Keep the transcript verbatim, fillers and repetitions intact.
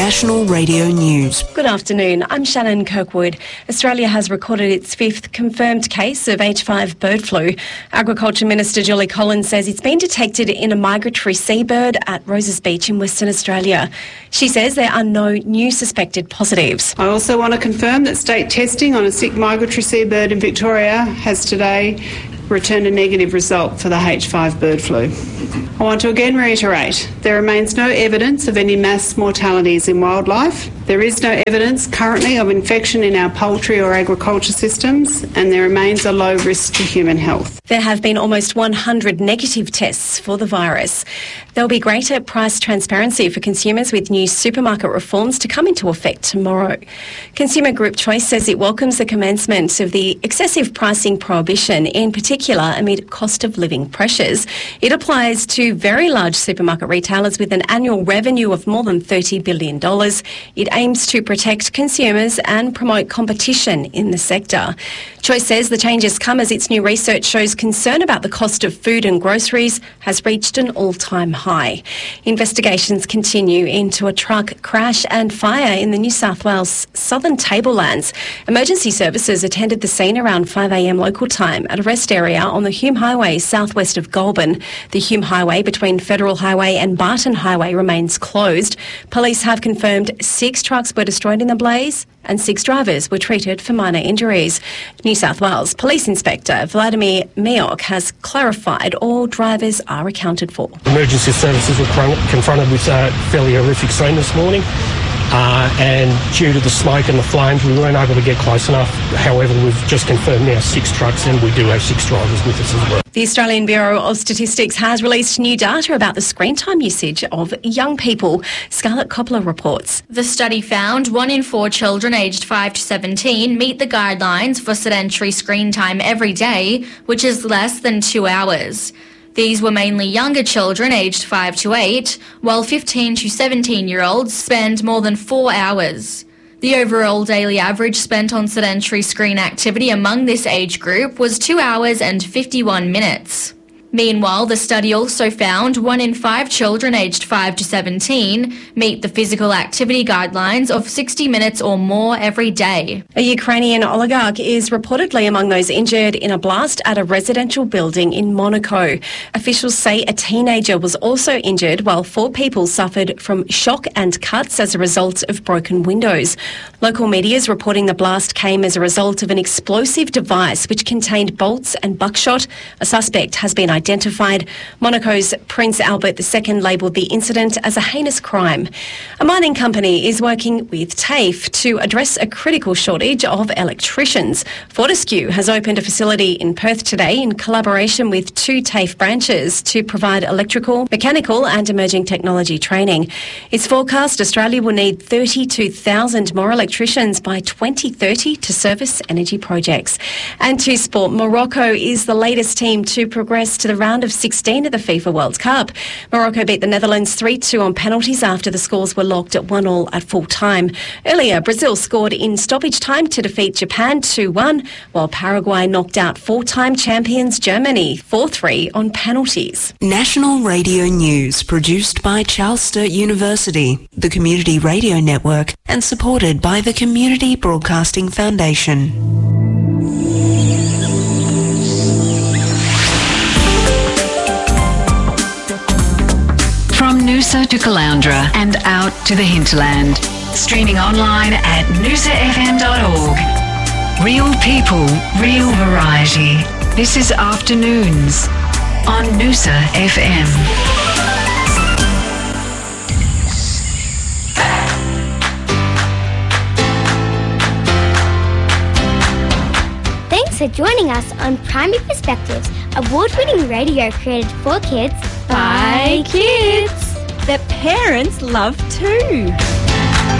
National Radio News. Good afternoon, I'm Shannon Kirkwood. Australia has recorded its fifth confirmed case of H five bird flu. Agriculture Minister Julie Collins says it's been detected in a migratory seabird at Roses Beach in Western Australia. She says there are no new suspected positives. I also want to confirm that state testing on a sick migratory seabird in Victoria has today returned a negative result for the H five bird flu. I want to again reiterate, there remains no evidence of any mass mortalities in wildlife. There is no evidence currently of infection in our poultry or agriculture systems, and there remains a low risk to human health. There have been almost one hundred negative tests for the virus. There'll be greater price transparency for consumers with new supermarket reforms to come into effect tomorrow. Consumer Group Choice says it welcomes the commencement of the excessive pricing prohibition, in particular amid cost of living pressures. It applies to very large supermarket retailers with an annual revenue of more than thirty billion dollars. It aims to protect consumers and promote competition in the sector. Choice says the changes come as its new research shows concern about the cost of food and groceries has reached an all-time high. Investigations continue into a truck crash and fire in the New South Wales southern tablelands. Emergency services attended the scene around five a m local time at a rest area on the Hume Highway southwest of Goulburn. The Hume Highway between Federal Highway and Barton Highway remains closed. Police have confirmed six trucks were destroyed in the blaze and six drivers were treated for minor injuries. New South Wales Police Inspector Vladimir Miok has clarified all drivers are accounted for. Emergency services were confronted with a fairly horrific scene this morning. Uh, and due to the smoke and the flames, we weren't able to get close enough. However, we've just confirmed now six trucks, and we do have six drivers with us as well. The Australian Bureau of Statistics has released new data about the screen time usage of young people. Scarlett Coppola reports. The study found one in four children aged five to seventeen meet the guidelines for sedentary screen time every day, which is less than two hours. These were mainly younger children aged five to eight, while fifteen to seventeen-year-olds spend more than four hours. The overall daily average spent on sedentary screen activity among this age group was two hours and fifty-one minutes. Meanwhile, the study also found one in five children aged five to seventeen meet the physical activity guidelines of sixty minutes or more every day. A Ukrainian oligarch is reportedly among those injured in a blast at a residential building in Monaco. Officials say a teenager was also injured, while four people suffered from shock and cuts as a result of broken windows. Local media is reporting the blast came as a result of an explosive device which contained bolts and buckshot. A suspect has been identified. Identified. Monaco's Prince Albert the Second labelled the incident as a heinous crime. A mining company is working with TAFE to address a critical shortage of electricians. Fortescue has opened a facility in Perth today in collaboration with two TAFE branches to provide electrical, mechanical and emerging technology training. It's forecast Australia will need thirty-two thousand more electricians by twenty thirty to service energy projects. And to sport, Morocco is the latest team to progress to the round of sixteen of the FIFA World Cup. Morocco beat the Netherlands three two on penalties after the scores were locked at one all at full time. Earlier, Brazil scored in stoppage time to defeat Japan two one, while Paraguay knocked out four-time champions Germany four three on penalties. National Radio News, produced by Charles Sturt University, the Community Radio Network, and supported by the Community Broadcasting Foundation. From Noosa to Caloundra and out to the hinterland. Streaming online at noosa f m dot org. Real people, real variety. This is Afternoons on Noosa F M. Thanks for joining us on Primary Perspectives, award-winning radio created for kids by kids that parents love too.